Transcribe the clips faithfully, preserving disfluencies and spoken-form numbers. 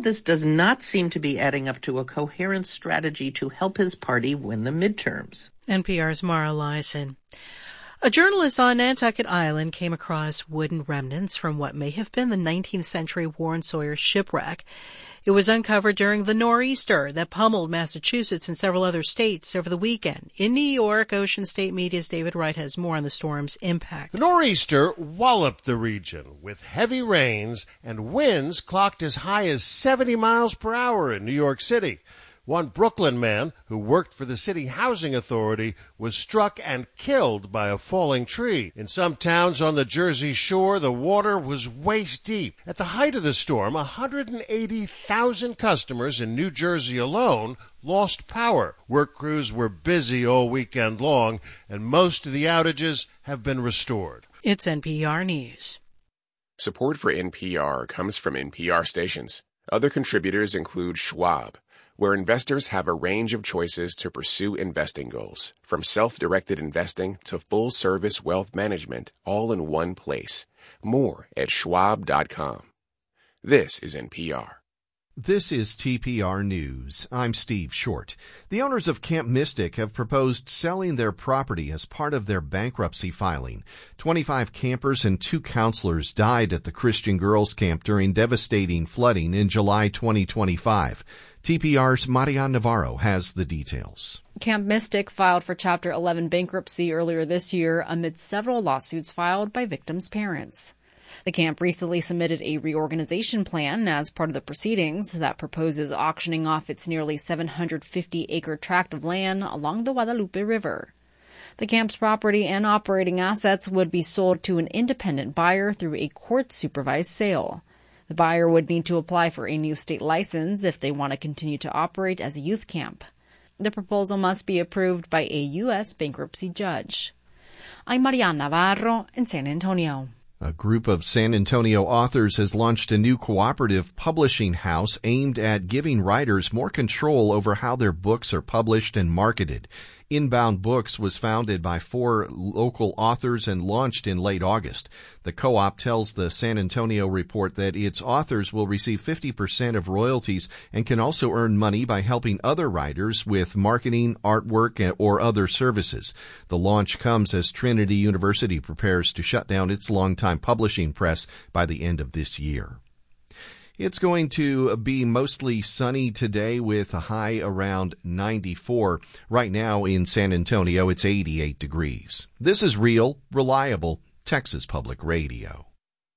of this does not seem to be adding up to a coherent strategy to help his party win the midterms. N P R's Mara Liasson. A journalist on Nantucket Island came across wooden remnants from what may have been the nineteenth century Warren Sawyer shipwreck. It was uncovered during the nor'easter that pummeled Massachusetts and several other states over the weekend. In New York, Ocean State Media's David Wright has more on the storm's impact. The nor'easter walloped the region with heavy rains and winds clocked as high as seventy miles per hour in New York City. One Brooklyn man who worked for the city housing authority was struck and killed by a falling tree. In some towns on the Jersey Shore, the water was waist deep. At the height of the storm, one hundred eighty thousand customers in New Jersey alone lost power. Work crews were busy all weekend long, and most of the outages have been restored. It's N P R News. Support for N P R comes from N P R stations. Other contributors include Schwab, where investors have a range of choices to pursue investing goals, from self-directed investing to full-service wealth management, all in one place. More at schwab dot com. This is N P R. This is T P R News. I'm Steve Short. The owners of Camp Mystic have proposed selling their property as part of their bankruptcy filing. twenty-five campers and two counselors died at the Christian Girls Camp during devastating flooding in July twenty twenty-five. T P R's Marian Navarro has the details. Camp Mystic filed for Chapter eleven bankruptcy earlier this year amid several lawsuits filed by victims' parents. The camp recently submitted a reorganization plan as part of the proceedings that proposes auctioning off its nearly seven hundred fifty acre tract of land along the Guadalupe River. The camp's property and operating assets would be sold to an independent buyer through a court-supervised sale. The buyer would need to apply for a new state license if they want to continue to operate as a youth camp. The proposal must be approved by a U S bankruptcy judge. I'm Marian Navarro in San Antonio. A group of San Antonio authors has launched a new cooperative publishing house aimed at giving writers more control over how their books are published and marketed. Inbound Books was founded by four local authors and launched in late August. The co-op tells the San Antonio Report that its authors will receive fifty percent of royalties and can also earn money by helping other writers with marketing, artwork, or other services. The launch comes as Trinity University prepares to shut down its longtime publishing press by the end of this year. It's going to be mostly sunny today with a high around ninety-four. Right now in San Antonio, it's eighty-eight degrees. This is real, reliable Texas Public Radio.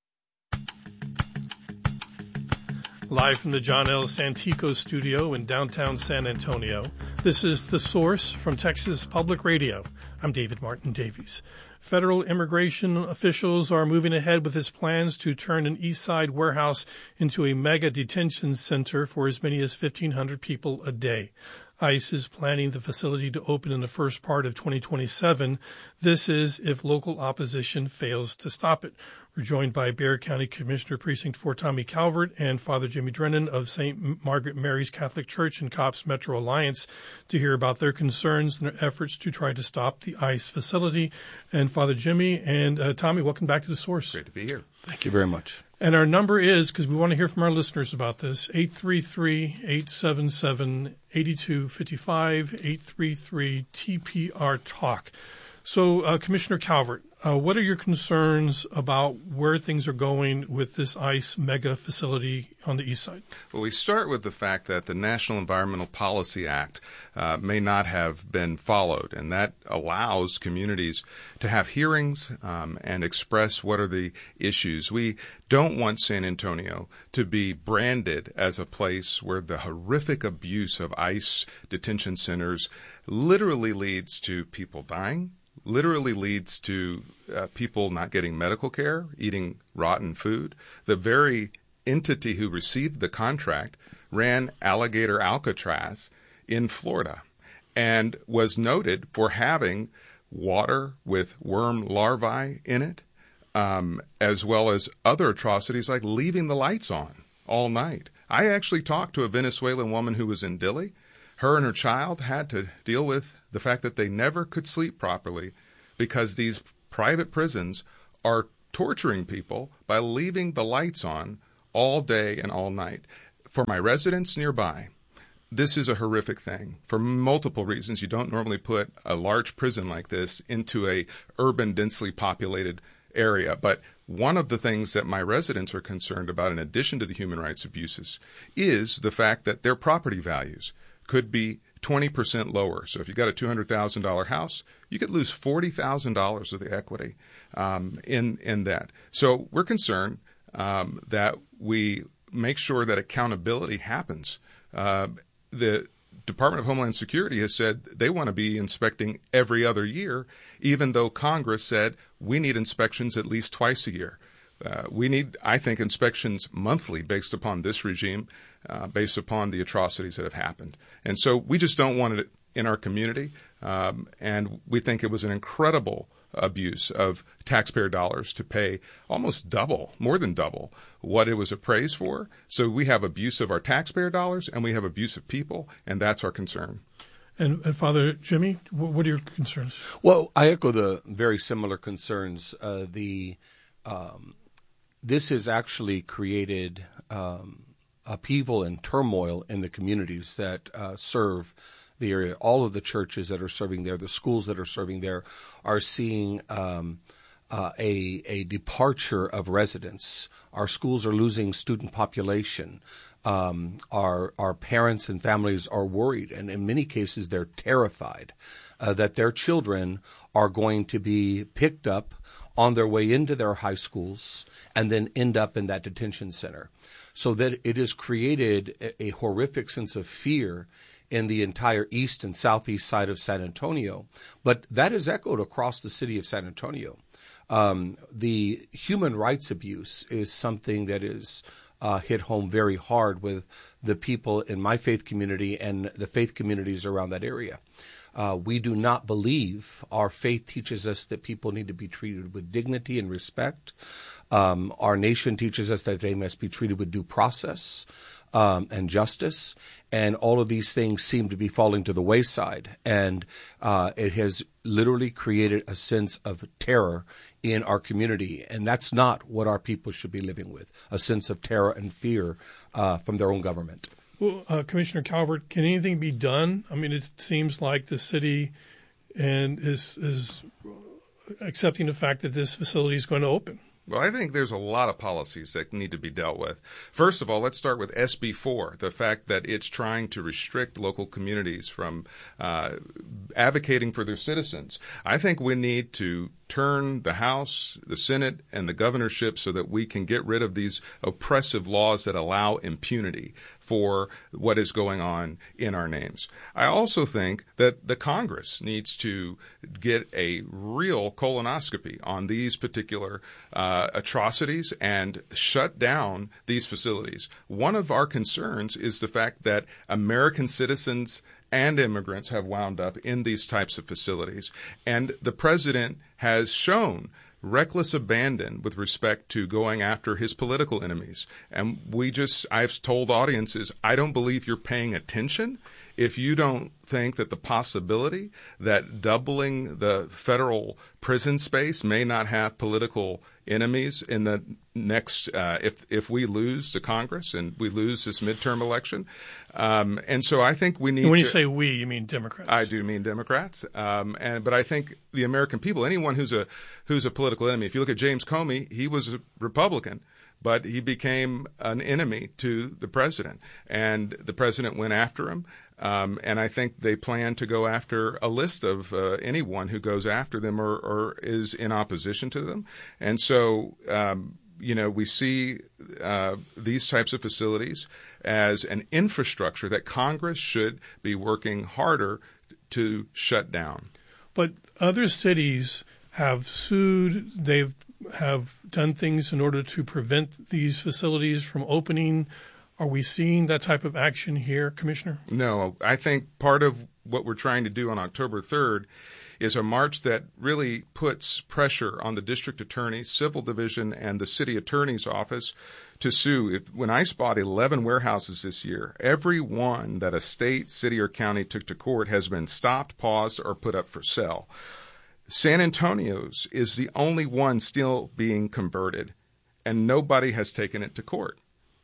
Live from the John L. Santico studio in downtown San Antonio, this is The Source from Texas Public Radio. I'm David Martin Davies. Federal immigration officials are moving ahead with its plans to turn an East Side warehouse into a mega detention center for as many as fifteen hundred people a day. ICE is planning the facility to open in the first part of twenty twenty-seven. This is if local opposition fails to stop it. We're joined by Bexar County Commissioner Precinct four Tommy Calvert and Father Jimmy Drennan of Saint Margaret Mary's Catholic Church and COPS Metro Alliance to hear about their concerns and their efforts to try to stop the ICE facility. And Father Jimmy and uh, Tommy, welcome back to The Source. Great to be here. Thank you very much. And our number is, because we want to hear from our listeners about this, eight three three, eight seven seven, eight two five five, eight three three T P R Talk. So, uh, Commissioner Calvert, uh, what are your concerns about where things are going with this ICE mega facility on the east side? Well, we start with the fact that the National Environmental Policy Act uh, may not have been followed, and that allows communities to have hearings um, and express what are the issues. We don't want San Antonio to be branded as a place where the horrific abuse of ICE detention centers literally leads to people dying, literally leads to uh, people not getting medical care, eating rotten food. The very entity who received the contract ran Alligator Alcatraz in Florida and was noted for having water with worm larvae in it, um, as well as other atrocities like leaving the lights on all night. I actually talked to a Venezuelan woman who was in Dilley. Her and her child had to deal with the fact that they never could sleep properly because these private prisons are torturing people by leaving the lights on all day and all night. for my residents nearby, this is a horrific thing for multiple reasons. You don't normally put a large prison like this into a urban, densely populated area. But one of the things that my residents are concerned about, in addition to the human rights abuses, is the fact that their property values could be twenty percent lower. So if you got a two hundred thousand dollars house, you could lose forty thousand dollars of the equity um, in, in that. So we're concerned um, that we make sure that accountability happens. Uh, the Department of Homeland Security has said they want to be inspecting every other year, even though Congress said we need inspections at least twice a year. Uh, we need, I think, inspections monthly based upon this regime, uh, based upon the atrocities that have happened. And so we just don't want it in our community. Um, and we think it was an incredible abuse of taxpayer dollars to pay almost double, more than double, what it was appraised for. So we have abuse of our taxpayer dollars and we have abuse of people, and that's our concern. And, and Father Jimmy, what are your concerns? Well, I echo the very similar concerns. Uh, the um, this has actually created um, upheaval and turmoil in the communities that uh, serve the area. All of the churches that are serving there, the schools that are serving there, are seeing um, uh, a a departure of residents. Our schools are losing student population. Um, our our parents and families are worried, and in many cases, they're terrified uh, that their children are going to be picked up on their way into their high schools and then end up in that detention center. So that it has created a, a horrific sense of fear in the entire east and southeast side of San Antonio. But that is echoed across the city of San Antonio. Um, the human rights abuse is something that is uh, hit home very hard with the people in my faith community and the faith communities around that area. Uh, we do not believe, our faith teaches us that people need to be treated with dignity and respect. Um, our nation teaches us that they must be treated with due process um, and justice. And all of these things seem to be falling to the wayside. And uh, it has literally created a sense of terror in our community. And that's not what our people should be living with, a sense of terror and fear uh, from their own government. Well, uh, Commissioner Calvert, can anything be done? I mean, it seems like the city and is is accepting the fact that this facility is going to open. Well, I think there's a lot of policies that need to be dealt with. First of all, let's start with S B four, the fact that it's trying to restrict local communities from uh, advocating for their citizens. I think we need to turn the House, the Senate, and the governorship so that we can get rid of these oppressive laws that allow impunity for what is going on in our names. I also think that the Congress needs to get a real colonoscopy on these particular uh, atrocities and shut down these facilities. One of our concerns is the fact that American citizens and immigrants have wound up in these types of facilities. And the president has shown reckless abandon with respect to going after his political enemies. And we just, I've told audiences, I don't believe you're paying attention if you don't think that the possibility that doubling the federal prison space may not have political enemies in the next, uh, if if we lose the Congress and we lose this midterm election. Um, and so I think we need and when to, you say we, you mean Democrats. I do mean Democrats. Um, and but I think the American people, anyone who's a who's a political enemy, if you look at James Comey, he was a Republican, but he became an enemy to the president. And the president went after him. Um, and I think they plan to go after a list of uh, anyone who goes after them or, or is in opposition to them. And so, um, you know, we see uh, these types of facilities as an infrastructure that Congress should be working harder to shut down. But other cities have sued. They've have done things in order to prevent these facilities from opening. Are we seeing that type of action here, Commissioner? No. I think part of what we're trying to do on October third is a march that really puts pressure on the district attorney, civil division, and the city attorney's office to sue. If, when I spot eleven warehouses this year, every one that a state, city, or county took to court has been stopped, paused, or put up for sale. San Antonio's is the only one still being converted, and nobody has taken it to court.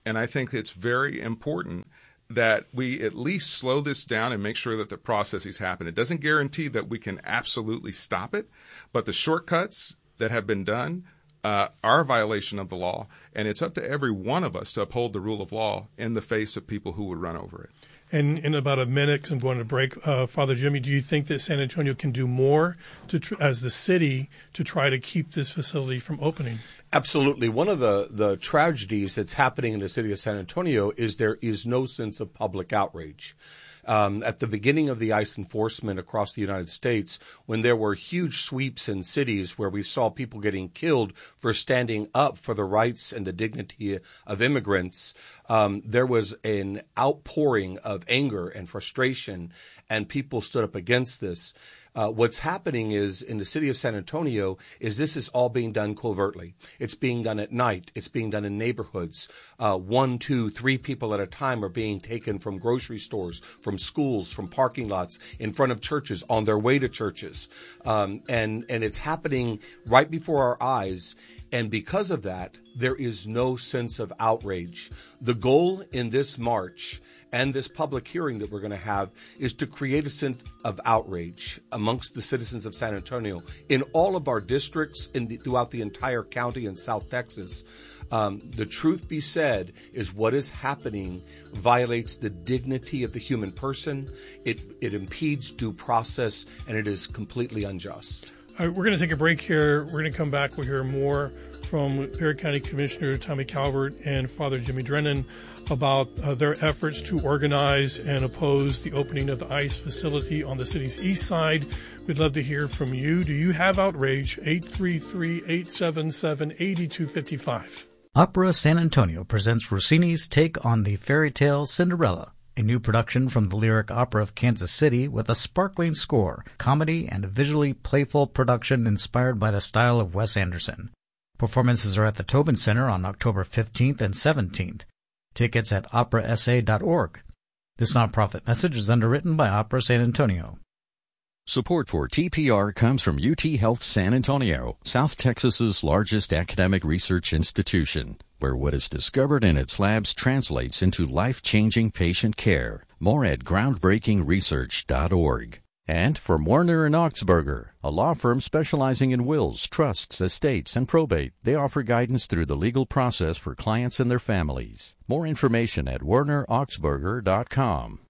and I think it's very important that we at least slow this down and make sure that the processes happen. It doesn't guarantee that we can absolutely stop it, but the shortcuts that have been done uh, are a violation of the law, and it's up to every one of us to uphold the rule of law in the face of people who would run over it. And in about a minute, because I'm going to break, uh, Father Jimmy, do you think that San Antonio can do more to tr- as the city to try to keep this facility from opening? Absolutely. One of the, the tragedies that's happening in the city of San Antonio is there is no sense of public outrage. Um, at the beginning of the ICE enforcement across the United States, when there were huge sweeps in cities where we saw people getting killed for standing up for the rights and the dignity of immigrants, um, there was an outpouring of anger and frustration, and people stood up against this. Uh, what's happening is in the city of San Antonio is this is all being done covertly. It's being done at night. It's being done in neighborhoods. Uh, one, two, three people at a time are being taken from grocery stores, from schools, from parking lots, in front of churches, on their way to churches. Um, and, and it's happening right before our eyes. And because of that, there is no sense of outrage. The goal in this march and this public hearing that we're going to have is to create a sense of outrage amongst the citizens of San Antonio in all of our districts in the, throughout the entire county in South Texas. Um, the truth be said is what is happening violates the dignity of the human person. It, it impedes due process, and it is completely unjust. All right, we're going to take a break here. We're going to come back. We'll hear more from Perry County Commissioner Tommy Calvert and Father Jimmy Drennan about uh, their efforts to organize and oppose the opening of the ICE facility on the city's east side. We'd love to hear from you. Do you have outrage? eight three three, eight seven seven, eight two five five. Opera San Antonio presents Rossini's take on the fairy tale Cinderella, a new production from the Lyric Opera of Kansas City with a sparkling score, comedy, and a visually playful production inspired by the style of Wes Anderson. Performances are at the Tobin Center on October fifteenth and seventeenth. Tickets at opera s a dot org. This nonprofit message is underwritten by Opera San Antonio. Support for T P R comes from U T Health San Antonio, South Texas's largest academic research institution, where what is discovered in its labs translates into life-changing patient care. More at groundbreaking research dot org. And from Werner and Augsburger, a law firm specializing in wills, trusts, estates, and probate. They offer guidance through the legal process for clients and their families. More information at werner augsburger dot com.